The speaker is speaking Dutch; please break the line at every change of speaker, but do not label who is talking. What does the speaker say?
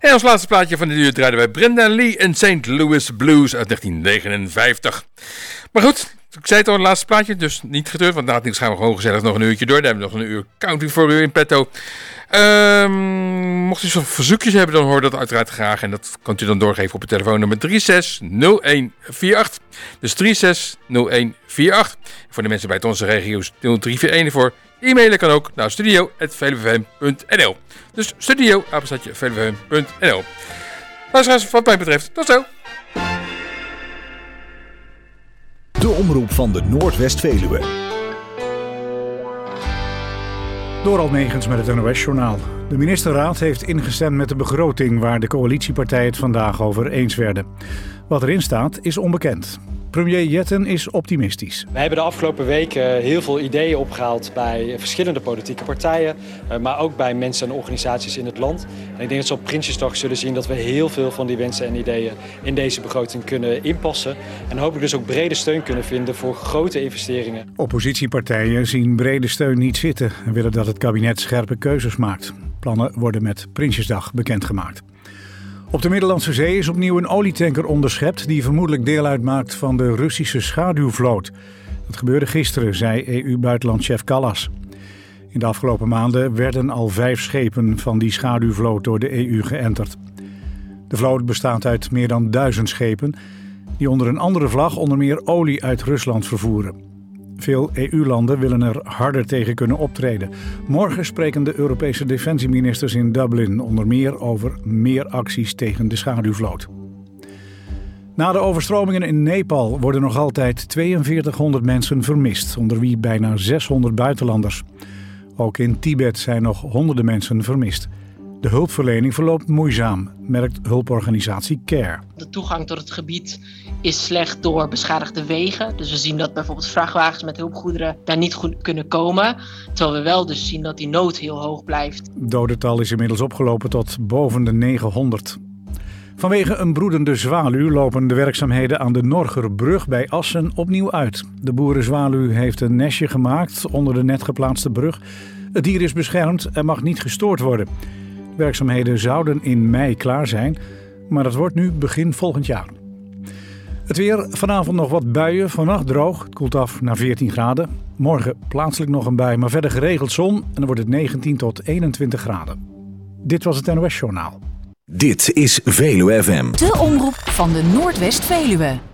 En als laatste plaatje van dit uur draaiden wij Brenda Lee en St. Louis Blues uit 1959. Maar goed, ik zei het al, het laatste plaatje, dus niet getreurd, want na het nieuws gaan we gewoon gezellig nog een uurtje door. Dan hebben we nog een uur country voor u in petto. Mocht u zo'n verzoekjes hebben, dan hoor dat uiteraard graag. En dat kunt u dan doorgeven op het telefoonnummer 360148. Dus 360148. Voor de mensen bij onze regio's 0341 voor. E-mailen kan ook naar studio@veluvfm.nl. Dus studio@veluvfm.nl. Luisteraars, wat mij betreft, tot zo.
De omroep van de Noordwest-Veluwe.
Dorald Megens met het NOS-journaal. De ministerraad heeft ingestemd met de begroting waar de coalitiepartijen het vandaag over eens werden. Wat erin staat is onbekend. Premier Jetten is optimistisch.
We hebben de afgelopen weken heel veel ideeën opgehaald bij verschillende politieke partijen, maar ook bij mensen en organisaties in het land. En ik denk dat ze op Prinsjesdag zullen zien dat we heel veel van die wensen en ideeën in deze begroting kunnen inpassen. En hopelijk dus ook brede steun kunnen vinden voor grote investeringen.
Oppositiepartijen zien brede steun niet zitten en willen dat het kabinet scherpe keuzes maakt. Plannen worden met Prinsjesdag bekendgemaakt. Op de Middellandse Zee is opnieuw een olietanker onderschept die vermoedelijk deel uitmaakt van de Russische schaduwvloot. Dat gebeurde gisteren, zei EU-buitenlandchef Kallas. In de afgelopen maanden werden al 5 schepen van die schaduwvloot door de EU geënterd. De vloot bestaat uit meer dan 1000 schepen die onder een andere vlag onder meer olie uit Rusland vervoeren. Veel EU-landen willen er harder tegen kunnen optreden. Morgen spreken de Europese defensieministers in Dublin onder meer over meer acties tegen de schaduwvloot. Na de overstromingen in Nepal worden nog altijd 4200 mensen vermist, onder wie bijna 600 buitenlanders. Ook in Tibet zijn nog honderden mensen vermist. De hulpverlening verloopt moeizaam, merkt hulporganisatie CARE.
De toegang tot het gebied is slecht door beschadigde wegen. Dus we zien dat bijvoorbeeld vrachtwagens met hulpgoederen daar niet goed kunnen komen. Terwijl we wel dus zien dat die nood heel hoog blijft.
Het dodental is inmiddels opgelopen tot boven de 900. Vanwege een broedende zwaluw lopen de werkzaamheden aan de Norgerbrug bij Assen opnieuw uit. De boerenzwaluw heeft een nestje gemaakt onder de net geplaatste brug. Het dier is beschermd en mag niet gestoord worden. De werkzaamheden zouden in mei klaar zijn, maar dat wordt nu begin volgend jaar. Het weer, vanavond nog wat buien, vannacht droog. Het koelt af naar 14 graden. Morgen plaatselijk nog een bui, maar verder geregeld zon en dan wordt het 19 tot 21 graden. Dit was het NOS Journaal.
Dit is Veluwe FM.
De omroep van de Noordwest-Veluwe.